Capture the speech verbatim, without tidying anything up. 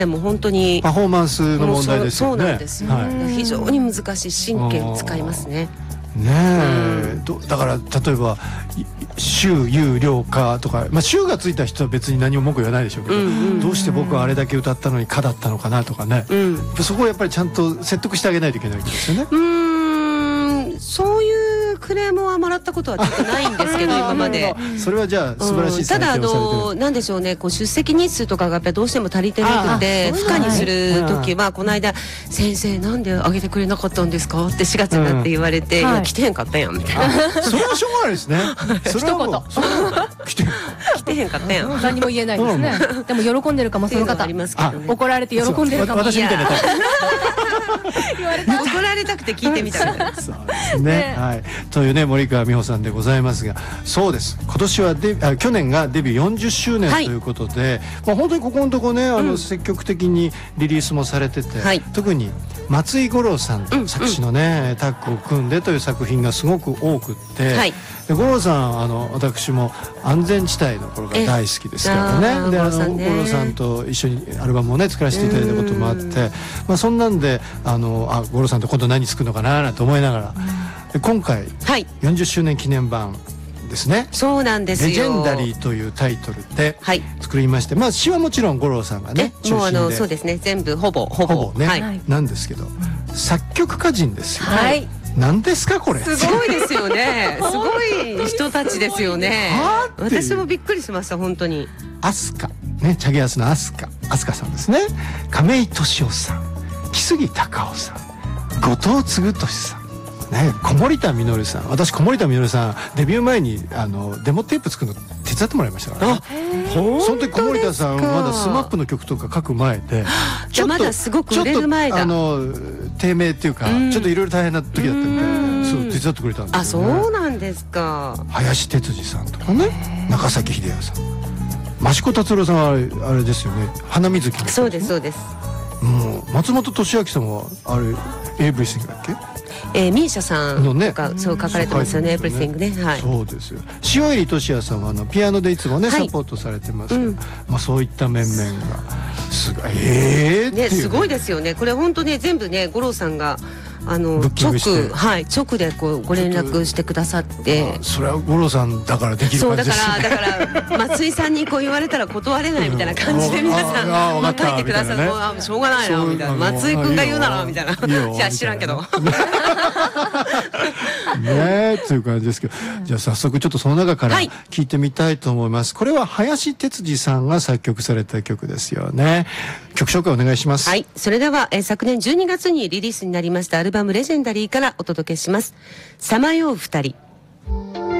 でも本当にパフォーマンスの問題ですよね。 そうなんですよ、はい、非常に難しい神経を使いますね。 ねえ、うん、どだから例えば週有料化とか、まあ、週がついた人は別に何も文句言わないでしょうけど、うんうん、どうして僕はあれだけ歌ったのにかだったのかなとかね、うん、そこをやっぱりちゃんと説得してあげないといけないわけですよね。 うーん、そういうクレームはもらったことはちょっとないんですけど今まで。 それはじゃあ素晴らしい採点をされてる、うん、ただあのなんでしょうね、こう出席日数とかがやっぱりどうしても足りてなくて不可にする時は、この間「先生なんであげてくれなかったんですか?」ってしがつになって言われて「うん、いや来てへんかったやん」みたいな。 それはしょうがないですね。それはもう来て来てへんかったやん。 何も言えないですね。でも喜んでるかもその方。怒られて喜んでるかも。 私みたいなタイプ。 怒られたくて聞いてみたみたいな。 そうですね。はい。というね森川美穂さんでございますが、そうです。今年はデビあ去年がデビューよんじゅっしゅうねんということで、まあ本当にここのとこねあの積極的にリリースもされてて、特に松井五郎さんと作詞のねタッグを組んでという作品がすごく多くって。で五郎さんあの私も安全地帯の頃が大好きですからね。であの五郎さんと一緒にアルバムをね作らせていただいたこともあって、まあそんなんであのあ五郎さんと今度何作るのかななんて思いながら、で今回よんじゅっしゅうねん記念版ですね。 そうなんですよ。 レジェンダリーというタイトルで作りまして、まあ詩はもちろん五郎さんがね中心で、もうあのそうですね、全部ほぼほぼほぼね、はい、なんですけど作曲家陣ですよ。はい。何ですかこれ。 すごいですよね。すごい人たちですよね。私もびっくりしました本当に。 飛鳥ね、チャゲアスの飛鳥飛鳥さんですね。亀井俊夫さん、木杉隆夫さん、後藤嗣俊さん。ね、小森田実さん、私小森田実さんデビュー前にあのデモテープ作るの手伝ってもらいましたからね。その時小森田さんまだスマップの曲とか書く前で、 ちょっとまだすごく売れる前だ。 あの低迷っていうか、ちょっといろいろ大変な時だったみたいで、そう手伝ってくれたんですよね。 あ、そうなんですか。 林哲司さんとかね、中崎秀也さん、益子達郎さんはあれあれですよね、花水木。 そうですそうです。 もう松本俊明さんはあれエイブリシングだっけ？ えー、ミーシャさんとかそう書かれてますよね、エブリシングね。はい。 そうですよ。塩入俊也さんはあのピアノでいつもね、はい、サポートされてますけど、うん、まあそういった面々がすごいええー、 ね、すごいですよね。これ本当ね全部ね五郎さんがあの直はい直でこうご連絡してくださって、 それは五郎さんだからできる感じですね。 そうだからだから松井さんにこう言われたら断れないみたいな感じで皆さんまあ書いてくださる、あしょうがないなみたいな、松井君が言うならみたいな、いや知らんけど。 ねえという感じですけど、じゃあ早速ちょっとその中から聞いてみたいと思います。これは林哲司さんが作曲された曲ですよね。曲紹介お願いします。 はい、それでは、えー、昨年じゅうにがつにリリースになりましたアルバムレジェンダリーからお届けします。さまよう二人。